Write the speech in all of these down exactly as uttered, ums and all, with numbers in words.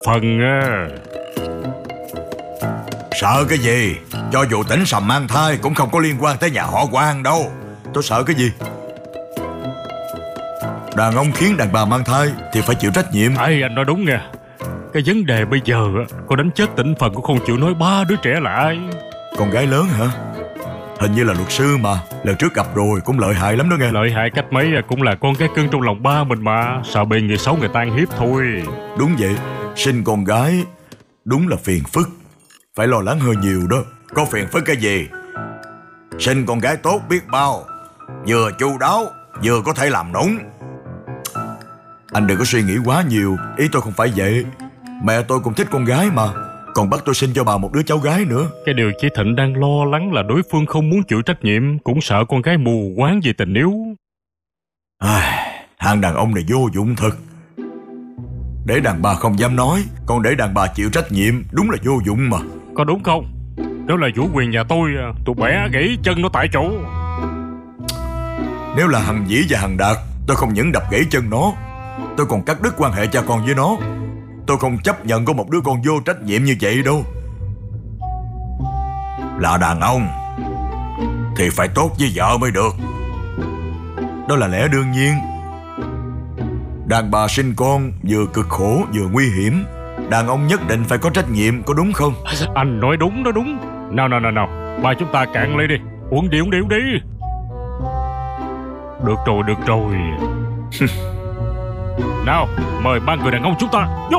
phần á. Sợ cái gì? Cho dù tỉnh Sầm mang thai cũng không có liên quan tới nhà họ Quan đâu. Tôi sợ cái gì? Đàn ông khiến đàn bà mang thai thì phải chịu trách nhiệm. Ai, anh nói đúng nha. Cái vấn đề bây giờ cô đánh chết tỉnh phần cũng không chịu nói ba đứa trẻ là ai. Con gái lớn hả? Hình như là luật sư mà. Lần trước gặp rồi, cũng lợi hại lắm đó nghe. Lợi hại cách mấy cũng là con gái cưng trong lòng ba mình mà. Sợ bị người xấu người ta ăn hiếp thôi. Đúng vậy. Sinh con gái đúng là phiền phức. Phải lo lắng hơi nhiều đó. Có phiền phức cái gì? Sinh con gái tốt biết bao. Vừa chu đáo, vừa có thể làm nũng. Anh đừng có suy nghĩ quá nhiều. Ý tôi không phải vậy. Mẹ tôi cũng thích con gái mà. Còn bắt tôi sinh cho bà một đứa cháu gái nữa. Cái điều chị Thịnh đang lo lắng là đối phương không muốn chịu trách nhiệm, cũng sợ con gái mù quáng vì tình yêu. À, hàng đàn ông này vô dụng thật. Để đàn bà không dám nói, còn để đàn bà chịu trách nhiệm đúng là vô dụng mà. Có đúng không? Nếu là chủ quyền nhà tôi, tôi bẻ gãy chân nó tại chỗ. Nếu là Hằng Vĩ và Hằng Đạt, tôi không những đập gãy chân nó, tôi còn cắt đứt quan hệ cha con với nó. Tôi không chấp nhận có một đứa con vô trách nhiệm như vậy đâu. Là đàn ông thì phải tốt với vợ mới được. Đó là lẽ đương nhiên. Đàn bà sinh con vừa cực khổ vừa nguy hiểm. Đàn ông nhất định phải có trách nhiệm, có đúng không? Anh nói đúng đó đúng. Nào nào nào nào, ba chúng ta cạn ly đi. Uống đi uống đi uống đi. Được rồi được rồi. Nào, mời ba người đàn ông chúng ta vô.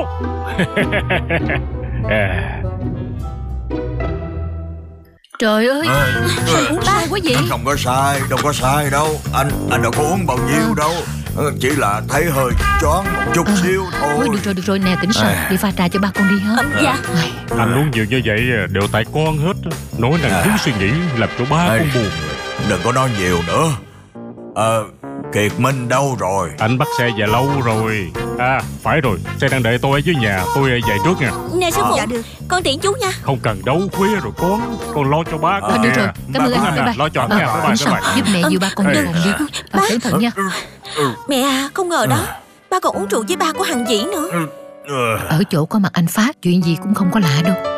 À. Trời ơi, À, sao uống sai quá vậy? Anh không có sai, đâu có sai đâu. Anh anh đâu có uống bao nhiêu đâu. Chỉ là thấy hơi choáng một chút à, xíu thôi. Thôi được rồi được rồi nè, Cảnh Sơn, đi pha trà cho ba con đi ha. Dạ. Anh uống nhiều như vậy đều tại con hết. Nói năng thiếu suy nghĩ làm cho ba con buồn. Đừng có nói nhiều nữa. Ờ, Kiệt Minh đâu rồi? Anh bắt xe về lâu rồi. À, phải rồi, xe đang đợi tôi ở dưới nhà. Tôi về trước nha. Nè sư phụ, Dạ được. Con tiễn chú nha. Không cần đấu khuya rồi con. Con lo cho ba À, con được nè. rồi, cảm ơn Ba anh, bye bye. Lo cho anh Ờ, nha. Bye bye, Cảnh bye Sơn, bye. giúp mẹ dìu ba con đi phòng đi. Ờ, cẩn thận nha. Mẹ à, không ngờ đó ba còn uống rượu với ba của Hằng Vĩ nữa. Ừ. Ở chỗ có mặt anh Phát, chuyện gì cũng không có lạ đâu.